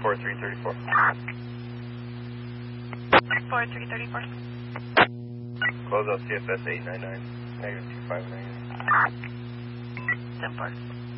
4334. 4334. Close out CFS 899, negative 259. 10-4.